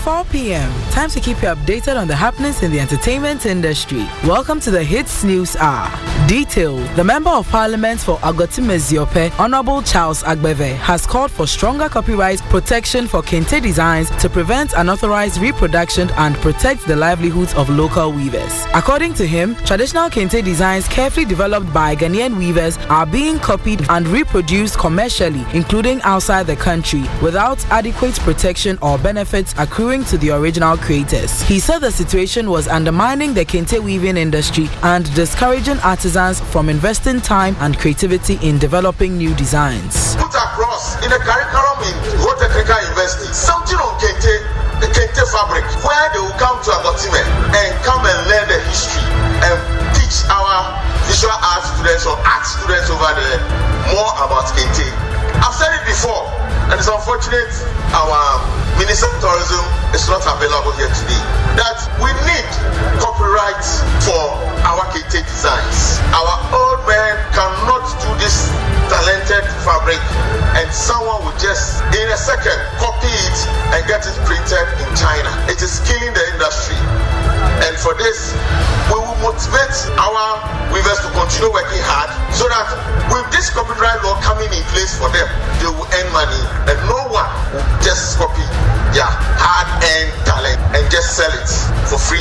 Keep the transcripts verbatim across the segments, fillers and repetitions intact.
four p.m. Time to keep you updated on the happenings in the entertainment industry. Welcome to the Hits News Hour. Detail: the Member of Parliament for Agoti Meziope, Honorable Charles Agbeve, has called for stronger copyright protection for kente designs to prevent unauthorized reproduction and protect the livelihoods of local weavers. According to him, traditional kente designs carefully developed by Ghanaian weavers are being copied and reproduced commercially, including outside the country, without adequate protection or benefits accruing to the original creators. He said the situation was undermining the kente weaving industry and discouraging artisans from investing time and creativity in developing new designs. Put across in a curriculum in Road Technical University something on kente, the kente fabric, where they will come to Agotime and come and learn the history and teach our visual art students or art students over there more about kente. I've said it before, and it's unfortunate our Minister of Tourism is not available here today, that we need copyright for our kente designs. Our old men cannot do this talented fabric, and someone will just in a second copy it and get it printed in China. It is killing the industry, and for this we will motivate our weavers to continue working hard, so that with this copyright law coming in place for them, they will earn money, and no one will just copy their hard-earned talent and just sell it for free.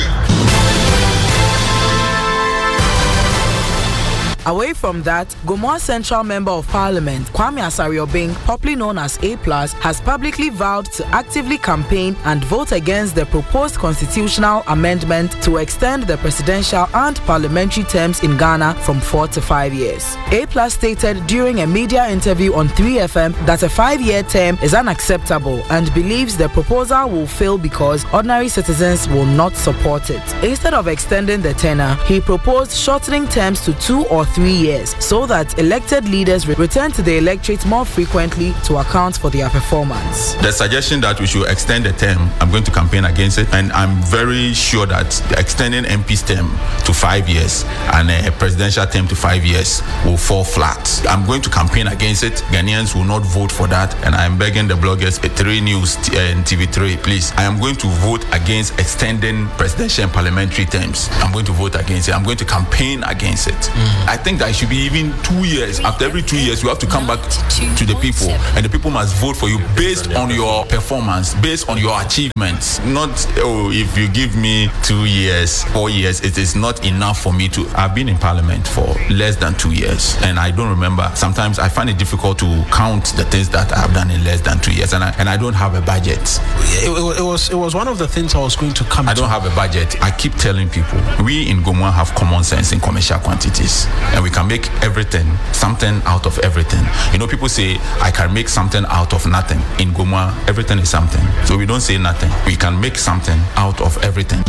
Away from that, Gomoa Central Member of Parliament Kwame Asare-Obeng, popularly known as A plus, has publicly vowed to actively campaign and vote against the proposed constitutional amendment to extend the presidential and parliamentary terms in Ghana from four to five years. A plus stated during a media interview on three F M that a five-year term is unacceptable and believes the proposal will fail because ordinary citizens will not support it. Instead of extending the tenure, he proposed shortening terms to two or three three years so that elected leaders return to the electorate more frequently to account for their performance. The suggestion that we should extend the term, I'm going to campaign against it, and I'm very sure that extending M P's term to five years and a presidential term to five years will fall flat. I'm going to campaign against it. Ghanaians will not vote for that, and I'm begging the bloggers, three News and T V three, please. I am going to vote against extending presidential and parliamentary terms. I'm going to vote against it. I'm going to campaign against it. Mm. I think that it should be even two years. After every two years, you have to come back to the people, and the people must vote for you based on your performance, based on your achievements. Not, oh, if you give me two years, four years, it is not enough for me to. I've been in parliament for less than two years, and I don't remember. Sometimes I find it difficult to count the things that I have done in less than two years, and I, and I don't have a budget. It, it, it was it was one of the things I was going to come I to. don't have a budget. I keep telling people, we in Gomoa have common sense in commercial quantities, and we can make everything, something out of everything. You know, people say, I can make something out of nothing. In Gomoa, everything is something. So we don't say nothing. We can make something out of everything.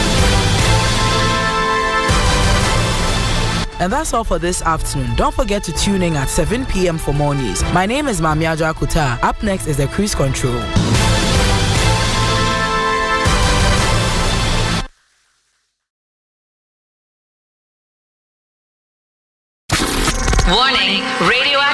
And that's all for this afternoon. Don't forget to tune in at seven p.m. for more news. My name is Mamiaja Kuta. Up next is the Cruise Control. Warning, radio